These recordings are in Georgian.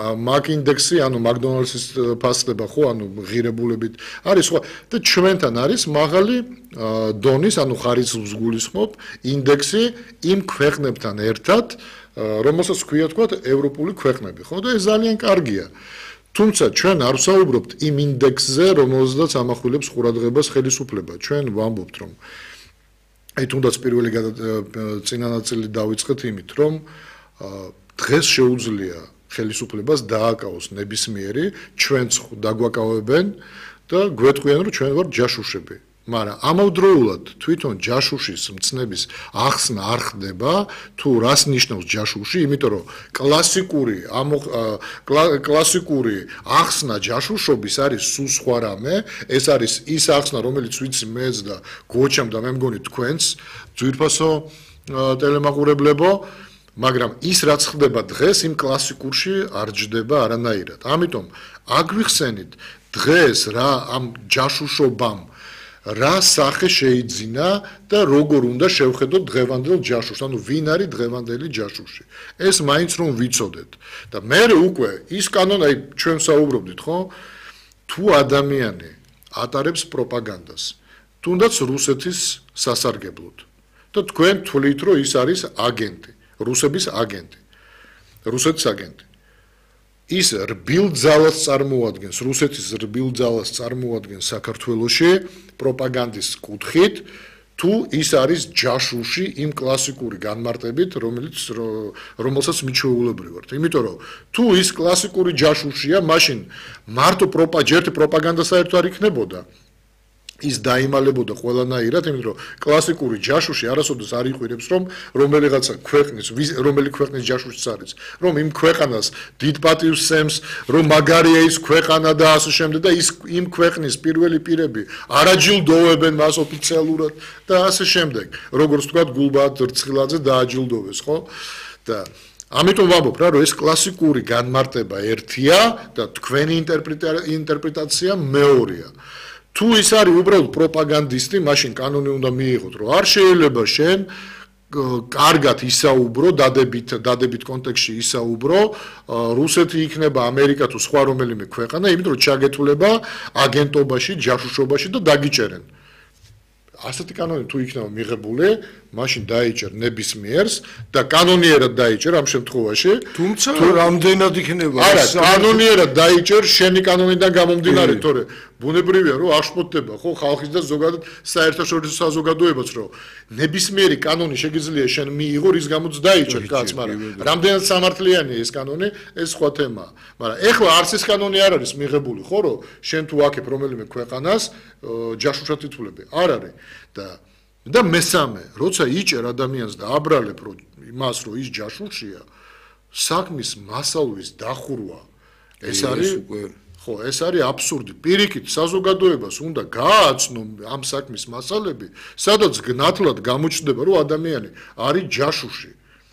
მაგ ინდექსი, ანუ McDonald's-ის ფასდება ხო, ანუ ღირებულებით არის ხო და ჩვენთან არის მაღალი დონის, ანუ ხარისხს გულისხმობ ინდექსი იმ ქვეყნებთან ერთად, რომელსაც ქვია თქვა ევროპული ქვეყნები, ხო და ეს ძალიან კარგია. თუმცა ჩვენ არ ვსაუბრობთ იმ ინდექსზე, რომელზედაც ამახვილებს ყურადღებას ხელისუფლება. ჩვენ ვამბობთ, რომ აი თუნდაც პირველი წინანაწილი დავიწყეთ იმით, რომ დღეს შეუძლია ხელისუფლებას დააკავოს ნებისმიერი, ჩვენც დაგვაკავებენ და გვეტყვიან, რომ ჩვენ ვართ ჯაშუშები. მაგრამ ამავდროულად თვითონ ჯაშუშის მცნების ახსნა არ ხდება, თუ რას ნიშნავს ჯაშუში, იმიტომ რომ კლასიკური ახსნა ჯაშუშობის არის სულ სხვა რამე, ეს არის ის ახსნა, რომელიც ვიცი მეც და გოჩამ და მე მგონი თქვენც, ძვირფასო ტელემაყურებლებო, მაგრამ ის რაც ხდება დღეს იმ კლასიკურში არ ჯდება არანაირად. ამიტომ აგვიხსენით დღეს რა ამ ჯაშუშობამ რა სახე შეიძინა და როგორ უნდა შევხედოთ დღევანდელ ჯაშუშს, ანუ ვინ არის დღევანდელი ჯაშუში. ეს მაინც რომ ვიცოდეთ და მე უკვე ის კანონი, აი ჩვენ საუბრობდით, ხო? თუ ადამიანი ატარებს პროპაგანდას, თუნდაც რუსეთის სასარგებლოდ და თქვენ თვლით, რომ ის არის აგენტი, რუსების აგენტი, რუსეთის აგენტი. ის რბილ ძალას წარმოადგენს, რუსეთის რბილ ძალას წარმოადგენს საქართველოში პროპაგანდის კუთხით, თუ ის არის ჯაშუში იმ კლასიკური განმარტებით, რომელსაც მიჩვეულებრივ ვართ. იმიტომ რომ თუ ის კლასიკური ჯაშუშია, მაშინ მარტო ჯერთი პროპაგანდა საერთოდ არ იქნებოდა. ის დაიმალებოდა ყველანაირად, იმიტომ რომ კლასიკური ჯაშუში არასოდეს არ იყვირებს, რომ რომელი ქვეყნის ჯაშუშიც არის, რომ იმ ქვეყანას დიდ პატივს სცემს, რომ მაგარია ის ქვეყანა და ასე შემდეგ და იმ ქვეყნის პირველი პირები არაჯილდოვებენ მას ოფიციალურად და ასე შემდეგ. როგორც თქვა გულბაათ რცხილაძე დააჯილდოვეს, ხო? და ამიტომ ვამბობ რა, რომ ეს კლასიკური განმარტება ერთია და თქვენი ინტერპრეტაცია მეორეა. თუ ის არის უბრალოდ პროპაგანდისტი, მაშინ კანონი უნდა მიიღოთ, რომ არ შეიძლება შენ კარგად ისაუბრო, დადებით კონტექსტში ისაუბრო, რუსეთი იქნება ამერიკა თუ სხვა რომელიმე ქვეყანა, იმიტომ რომ ჩაგეთვლება აგენტობაში, ჯაშუშობაში და დაგიჭერენ. ასეთი კანონი თუ იქნება მიღებული, მაშინ დაიჭერ ნებისმიერს და კანონიერად დაიჭერ ამ შემთხვევაში. თუმცა რამდენად იქნება ეს? არა, კანონიერად დაიჭერ შენი კანონიდან გამომდინარე, თორე ბუნებრივია რომ აღშფოთდება ხო ხალხის და ზოგადად საერთაშორისო საზოგადოებაც რომ ნებისმიერი კანონი შეგიძლია შენ მიიღო რის გამოც დაიჭერ კაც, მაგრამ რამდენად სამართლიანია ეს კანონი, ეს სხვა თემაა. მაგრამ ეხლა არც ეს კანონი არ არის მიღებული, ხო რომ შენ თუ აქებ რომელიმე ქვეყანას ჯაშუშად ითვლები. არ არის და მესამე, როცა იჭერ ადამიანს და აბრალებ იმას რომ ის ჯაშუშია, საქმის მასალვის დახურვა ეს არის ხო, ეს არის აბსურდი. პირიქით, საზოგადოებას უნდა გააცნო ამ საქმის მასალები, სადაც ნათლად გამოჩნდება, რომ ადამიანი არის ჯაშუში.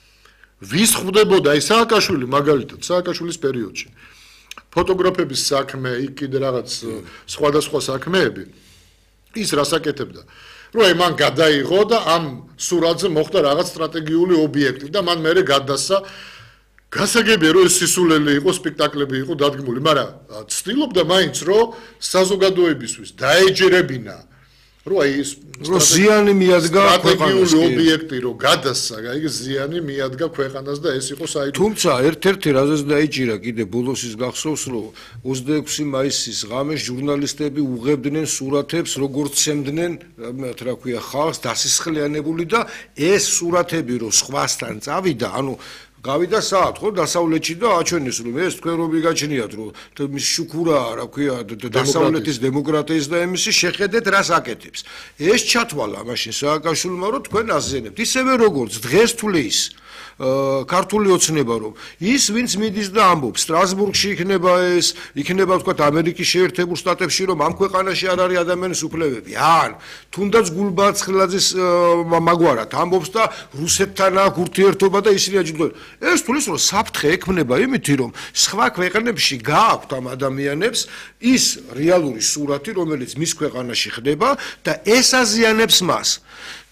ვის ხვდებოდა აი სააკაშვილი მაგალითად, სააკაშვილის პერიოდში. ფოტოგრაფების საქმე, იქ კიდე რაღაც სხვადასხვა საქმეები, ის რას აკეთებდა? რომ აი მან გადაიღო და ამ სურათზე მოხდა რაღაც სტრატეგიული ობიექტი და მან მერე გადასცა გასაგებია რომ ეს სისულელი იყო, სპექტაკლები იყო დადგმული, მაგრამ ცდილობდა მაინც რომ საზოგადოებისთვის დაეჯერებინა, რომ აი ეს ზიანი მიადგა სტრატეგიული ობიექტი რომ გადასცა, აი ზიანი მიადგა ქვეყანას და ეს იყო საერთოდ. თუმცა ერთ-ერთი რაზეც დაიჭირა კიდე ბოლოს ის გახსოვს რომ 26 მაისის ღამეს ჟურნალისტები უღებდნენ სურათებს, როგორც ცემდნენ, რა ქვია, ხალხს დასისხლიანებული და ეს სურათები რომ სხვასთან წავიდა, ანუ გავიდა საათ ხო დასავლეთში და აჩვენეს რომ ეს თქვენ რომ მიგაჩნიათ რომ მის შუქურაა რა ქვია დასავლეთის დემოკრატიის და ემისი შეხედეთ რას აკეთებს ეს ჩათვალა მაშინ სააკაშვილმა რომ თქვენ აზიანებთ ისევე როგორც დღეს თulis ქართული ოცნება რომ ის ვინც მიდის და ამბობს სტრასბურგში იქნება თქვათ ამერიკის შეერთებულ შტატებში რომ ამ ქვეყანაში არ არის ადამიანის უფლებები ან თუნდაც გულბაათ ცხელაძის მაგვარად ამბობს და რუსეთთან აქვს ურთიერთობა და ისინი აჯილდოვებენ ეს თulis რომ საფრთხე ექმნება იმითი რომ სხვა ქვეყნებში გააქვთ ამ ადამიანებს ის რეალური სურათი რომელიც მის ქვეყანაში ხდება და ეს აზიანებს მას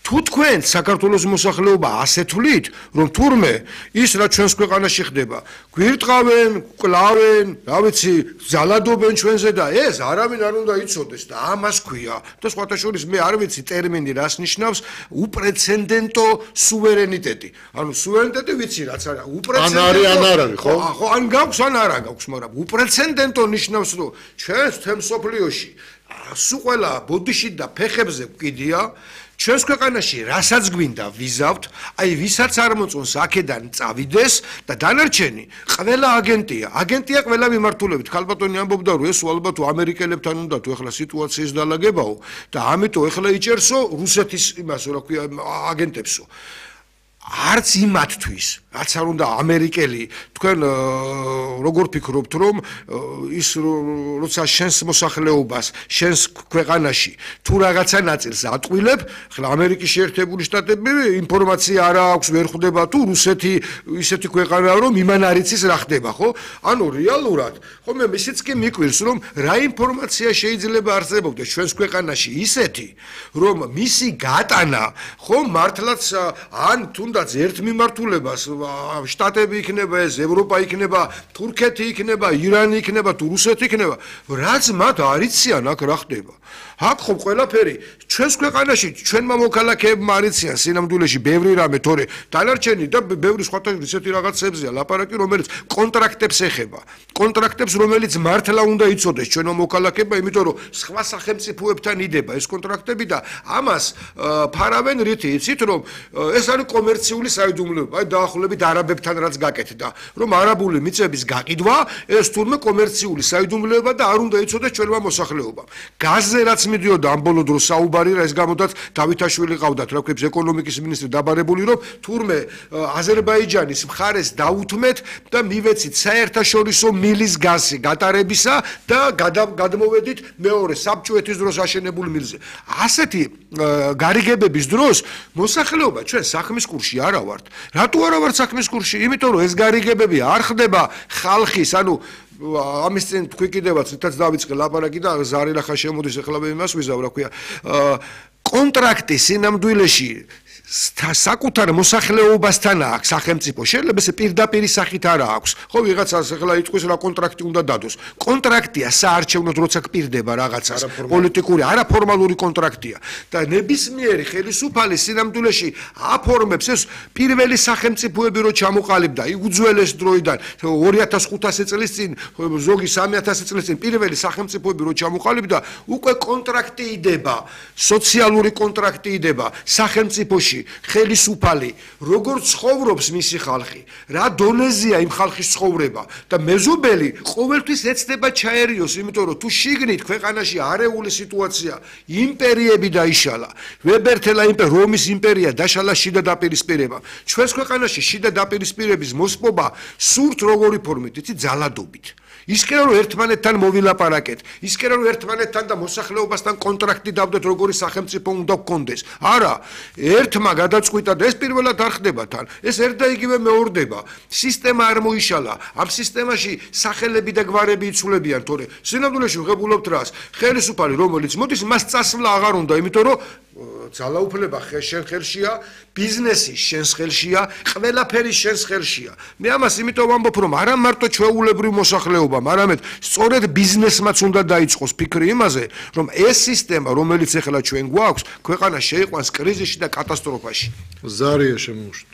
თუ თქვენ საქართველოს მოსახლეობა ასე თვლით, რომ თურმე ის რა ჩვენს ქვეყანაში ხდება, გვირტყავენ, კლავენ, რა ვიცი, ზალადობენ ჩვენზე და ეს არავინ არ უნდა იცოდეს და ამას ქვია. და სხვათა შორის მე არ ვიცი ტერმინი რას ნიშნავს უპრეცედენტო სუვერენიტეტი. ანუ სუვერენიტეტი ვიცი რაც არის, უპრეცედენტო ან არის, ხო? ხო, ან გაქვს, ან არა გაქვს, მაგრამ უპრეცედენტო ნიშნავს, რომ ჩვენს თემ სოფლიოში სულ ყველა ბოდიში და ფეხებზე გვკიდია ჩვენს ქვეყანაში რასაც გვინდა ვიზავთ, აი ვისაც არ მოწონს აქედან წავიდეს და დანარჩენი ყველა აგენტია ყველა მიმართულებით. ქალბატონი ამბობდა რომ ეს ალბათ ამერიკელებთან უნდა თუ ეხლა სიტუაციის დაალაგებაო და ამიტომ ეხლა იჭერსო რუსეთის იმას რა ქვია აგენტებსო. არც იმათთვის, რაც არ უნდა ამერიკელი, თქვენ როგორ ფიქრობთ, რომ ის როცა შენს მოსახლეობას, შენს ქვეყანაში თუ რაღაცა ნაწილს ატყვილებ, ხლა ამერიკის შეერთებული შტატები ინფორმაცია არ აქვს, ვერ ხვდება თუ რუსეთი ისეთი ქვეყანაა, რომ იმან არ იცის რა ხდება, ხო? ანუ რეალურად, ხო მე ისიც კი მიკვირს, რომ რა ინფორმაცია შეიძლება არსებობდეს ჩვენს ქვეყანაში ისეთი, რომ მისი გატანა, ხო, მართლაც ან თუნდაც ერთ მიმართულებას შტატები იქნება, ეს ევროპა იქნება, თურქეთი იქნება, ირანი იქნება, თუ რუსეთი იქნება, რაც მათ არ იციან აქ რა ხდება. აქ ხომ ყველაფერი ჩვენს ქვეყანაში ჩვენმა მოქალაქეებმა არ იციან სინამდვილეში ბევრი რამე, თორე დანარჩენი და ბევრი სხვათა ისეთი რაღაცებზეა ლაპარაკი, რომელიც კონტრაქტებს ეხება. კონტრაქტებს, რომელიც მართლა უნდა იცოდეს ჩვენმა მოქალაქეებმა, იმიტომ რომ სხვა სახელმწიფოებთან იდება ეს კონტრაქტები და ამას ფარავენ რითი, იცით რომ ეს არის კომერციული საიდუმლოება, აი დაახლოებით არაბებთან რაც გაკეთდა, რომ არაბული მიწების გაყიდვა ეს თურმე კომერციული საიდუმლოება და არ უნდა იცოდეს ჩვენმა მოსახლეობამ. გაზზე რაც მიდიოდა ამ ბოლო დროს საუბარი რა ეს გამოდათ დავითაშვილი ყავდათ რა ქვია ეკონომიკის მინისტრი დაბარებული რომ თურმე აზერბაიჯანის მხარეს დაუთმეთ და მივეცით საერთაშორისო მილის გაზი გატარებისა და გადმოვედით მეორე საბჭოეთის დროს აშენებულ მილზე. ასეთი გარიგებების დროს მოსახლეობა ჩვენ საქმის კურსში არა ვართ. რატო არა ვართ საქმის კურსში? იმიტომ რომ ეს გარიგებები არ ხდება ხალხის, ანუ ამის წინ თქვი კიდევაც რითაც დავიწყე ლაპარაკი და ზარი რახა შემოდის ეხლა მე იმას ვიზავ რა ქვია კონტრაქტი სინამდვილეში საკუთარ მოსახლეობასთან აქვს სახელმწიფო შეიძლება ეს პირდაპირი სახით არა აქვს ხო ვიღაცას ეხლა იტყვის რა კონტრაქტი უნდა დადოს კონტრაქტია საარჩევნოდ როცა გპირდება რაღაცას პოლიტიკური არაფორმალური კონტრაქტია და ნებისმიერი ხელისუფალი სინამდვილეში აფორმებს ეს პირველი სახელმწიფოები რო ჩამოყალიბდა უძველეს დროიდან 2500 წლის წინ ზოგი 3000 წლის წინ პირველი სახელმწიფოები რო ჩამოყალიბდა უკვე კონტრაქტი იდება სოციალური კონტრაქტი იდება სახელმწიფოში ხელისუფალი როგორ ცხოვრობს მისი ხალხი რა დონეზეა იმ ხალხის ცხოვრება და მეზობელი ყოველთვის ეცდება ჩაერიოს იმიტომ რომ თუ შიგნით ქვეყანაში არეული სიტუაცია იმპერიები დაიშალა ვებერთელა რომის იმპერია დაშალა შიდა დაპირისპირება ჩვენს ქვეყანაში შიდა დაპირისპირების მოსპობა სურთ როგორი ფორმით იცი ძალადობით ისკენ რომ ერთმანეთთან მოვილაპარაკეთ ისკენ რომ ერთმანეთთან და მოსახლეობასთან კონტრაქტი დავდეთ როგორი სახელმწიფო უნდა გქონდეს არა ერთმა გადაწყვიტა და ეს პირველად არ ხდება თან ეს ერთ და იგივე მეორდება სისტემა არ მოიშალა ამ სისტემაში სახელები და გვარები იცვლებიან თორე სინამდვილეში ვღებულობთ რას ხელისუფალი რომელიც მოდის მას წასვლა აღარ უნდა იმიტომ რომ ძალაუფლება შენ ხელშია ბიზნესი შენს ხელშია ყველაფერი შენს ხელშია მე ამას იმიტომ ვამბობ რომ არა მარტო ჩვეულებრივ მოსახლეობამ არამედ სწორედ ბიზნესმაც უნდა დაიწყოს ფიქრი იმაზე რომ ეს სისტემა რომელიც ახლა ჩვენ გვაქვს ქვეყანა შეიყვანს კრიზისში და კატასტროფაში ზარია შემოუშვით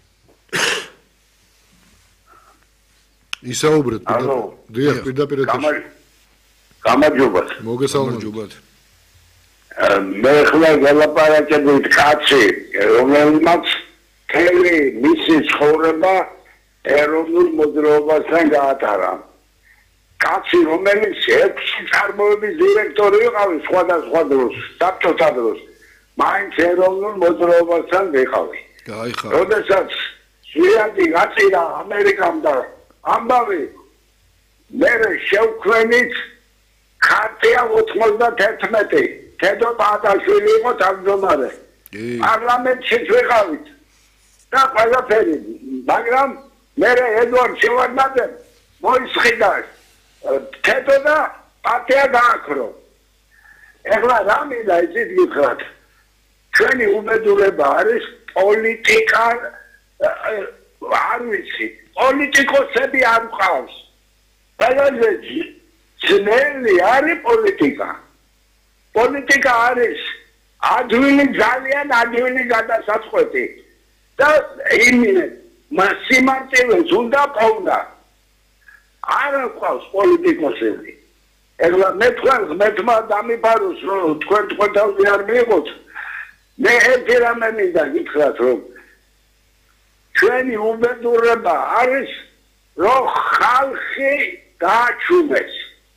ისაუბრეთ დიახ პირდაპირ გამარჯობათ მოგესალმებით მე ხლა გელაპარაკებით კაცი რომელმაც თელი მისი ცხოვრება ეროვნულ მოძრაობასთან გაატარა კაცი რომელიც 6 წარმოების დირექტორი იყავი სხვადასხვა დროს საბჭოთა დროს მაინც ეროვნულ მოძრაობასთან ვიყავი როდესაც სვიადი გაწირა ამერიკამ და ამბავი მე შევქვენით ხარტია 91 თედო პატაშვილი იყო თავმჯდომარე პარლამენტში ვიყავით და ყველაფერი მაგრამ მე ედვარდ შევარდნაძემ მოისყიდა თედო და პარტია გააქრო ეხლა რა მინდა იცით გითხრათ ჩვენი უბედურება არის პოლიტიკა არ ვიცი პოლიტიკოსები არ ყავს ყველაზე ძნელი არის პოლიტიკა არის ადვილი ძალიან ადვილი გადასაწყვეტი და სიმარტივეს უნდა პოვნა არ ყავს პოლიტიკოსები ეხლა მე თქვენმა დამიფაროს რომ თქვენ თავი არ მიიღოთ მე ერთი რამე მინდა გითხრათ რომ ჩვენი უბედურება არის რომ ხალხი გააჩუმეს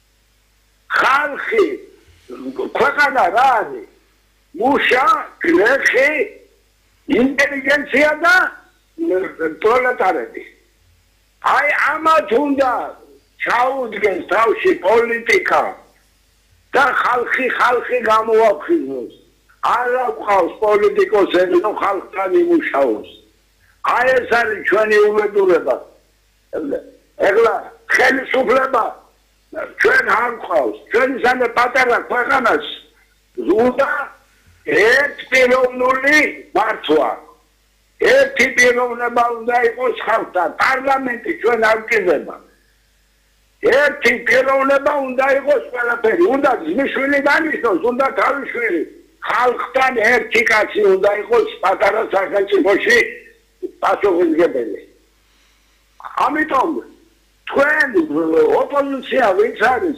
ხალხი ქვეყანა რა არის მუშა გლეხი ინტელიგენცია და პროლეტარები აი ამათ უნდა ჩაუდგეს თავში პოლიტიკა და ხალხი გამოაფხიზნოს არ აქვს პოლიტიკოსები რომ ხალხთან იმუშაოს აი ეს არის ჩვენი უბედურება ეხლა ხელისუფლება ჩვენ არ გვყავს ჩვენი სანამ პატარა ქვეყანას უნდა ერთპიროვნული მართვა ერთი პიროვნება უნდა იყოს ხალხთან პარლამენტი ჩვენ არ გკიდება ერთი პიროვნება უნდა იყოს ყველაფერი უნდა ძმისშვილი დანიშნოს უნდა თავისშვილი ხალხთან ერთი კაცი უნდა იყოს პატარა სახელმწიფოში პასუხისმგებელი ამიტომ თქვენ ოპოზიცია ვინც არის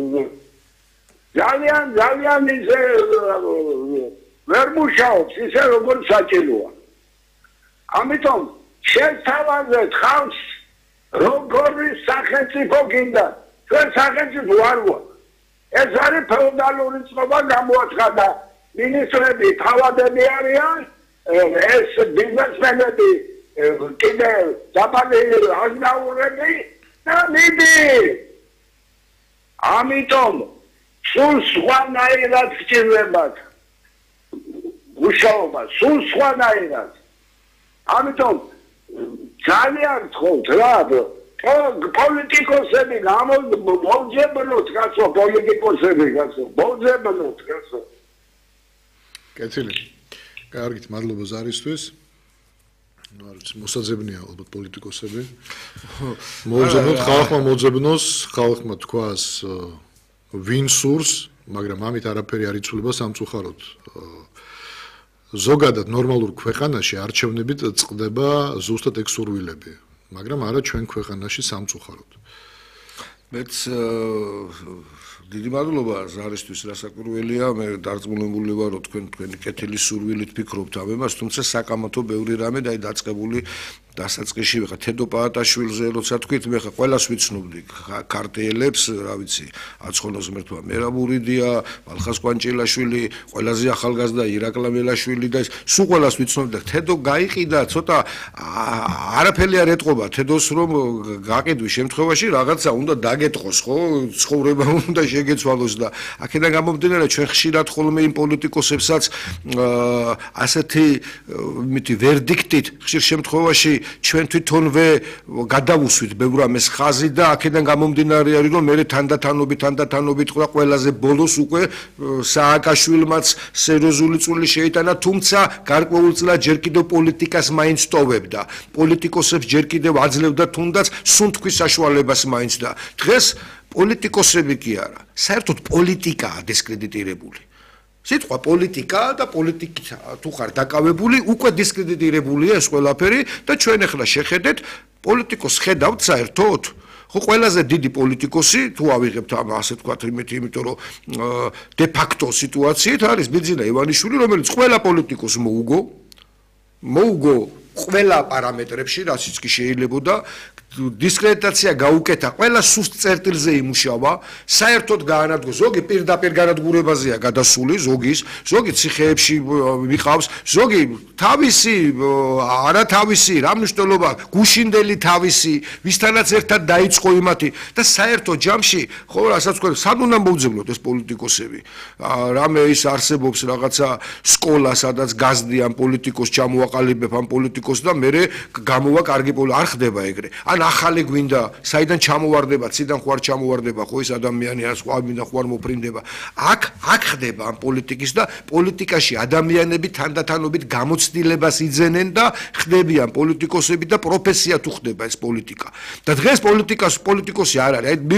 ძალიან ისე ვერ მუშაობს ისე როგორც საჭიროა ამიტომ შეთავაზეთ ხალხს როგორი სახელმწიფო გინდა ჩვენ სახელმწიფო არ გვაქვს ეს არის ფეოდალური წყობა გამოაცხადა მინისტრები თავადები არიან ეს ბიზნესმენები კიდე დაბალი აზნაურები და მიდი ამიტომ სულ სხვანაირად გჭირდებათ მუშაობა სულ სხვანაირად ამიტომ ძალიან გთხოვთ რა პოლიტიკოსები მომძებნოთ კაცო პოლიტიკოსები კაცო მომძებნოთ კაცო კეთილი კარგით მადლობა ზარისთვის მოსაძებნია ალბათ პოლიტიკოსები მოუძებნოთ ხალხმა მოძებნოს ხალხმა თქვას ვინ სურს მაგრამ ამით არაფერი არ იცვლება სამწუხაროდ ზოგადად ნორმალურ ქვეყანაში არჩევნებით წყდება ზუსტად ეგ სურვილები მაგრამ არა ჩვენ ქვეყანაში სამწუხაროდ მეც დიდი მადლობა ზარისთვის რასაკვირველია მე დარწმუნებული ვარ რომ თქვენი კეთილი სურვილით ფიქრობთ ამ ამას თუმცა საკამათო ბევრი რამე და დასაწყებული დასაწყისში ვიღა თედო პაატაშვილზე როცა თქვით მე ხა ყველას ვიცნობდი ქარტიელებს რა ვიცი აცხონოს ღმერთმა მერაბურიდია მალხას კვანჭილაშვილი ყველაზე ახალგაზრდა ირაკლი მელაშვილი და სულ ყველას ვიცნობდი და თედო გაიყიდა ცოტა არაფერი არ ეტყობა თედოს რომ გაყიდვის შემთხვევაში რაღაცა უნდა დაგეტყოს ხო ცხოვრება უნდა შეგეცვალოს და აქედან გამომდინარე ჩვენ ხშირად ხოლმე იმ პოლიტიკოსებსაც ასეთი მითი ვერდიქტით ხშირ შემთხვევაში ჩვენ თვითონვე გადავუსვით ბევრ ამას ხაზი და აქედან გამომდინარე არის რომ მე თანდათანობით ყველაზე ბოლოს უკვე სააკაშვილმაც სერიოზული წვლილი შეიტანა თუმცა გარკვეულწილად ჯერ კიდევ პოლიტიკას მაინც ტოვებდა პოლიტიკოსებს ჯერ კიდევ აძლევდა თუნდაც სუნთქვის საშუალებას მაინც და დღეს პოლიტიკოსები კი არა საერთოდ პოლიტიკაა დისკრედიტირებული სიტყვა პოლიტიკა და პოლიტიკით თუ ხარ დაკავებული უკვე დისკრედიტირებულია ეს ყველაფერი და ჩვენ ახლა შეხედეთ პოლიტიკოს ხედავთ საერთოდ ხო ყველაზე დიდი პოლიტიკოსი თუ ავიღებთ ამ ასე ვთქვათ იმიტომ რომ დე ფაქტო სიტუაციით არის ბიძინა ივანიშვილი რომელიც ყველა პოლიტიკოს მოუგო ყველა პარამეტრებში რასაც კი შეიძლებოდა დისკრედიტაცია გაუკეთა ყველა სუსტ წერტილზე იმუშავა საერთოდ გაანადგო ზოგი პირდაპირ განადგურებაზეა გადასული ზოგი ციხეებში მიყავს ზოგი თავისი არა თავისი რა მნიშვნელობა გუშინდელი თავისი ვისთანაც ერთად დაიწყო იმათი და საერთო ჯამში ხო რასაც თქვენ სად უნდა მოვძებნოთ ეს პოლიტიკოსები რამე ის არსებობს რაღაცა სკოლა სადაც გაზდიან პოლიტიკოს ჩამოაყალიბებ ამ პოლიტიკოს პოლიტიკოსს და მე გამოვა კარგი არ ხდება ეგრე. ან ახალი გვინდა, საიდან ჩამოვარდება, ციდან ხوار ჩამოვარდება, ხო ეს ადამიანი ან სხვა მინდა ხوار მოფრინდება. აქ ხდება ამ პოლიტიკის და პოლიტიკაში ადამიანები თანდათანობით გამოცდილებას იძენენ და ხდებიან პოლიტიკოსები და პროფესია თუ ხდება ეს პოლიტიკა. და დღეს პოლიტიკოსი არ არის.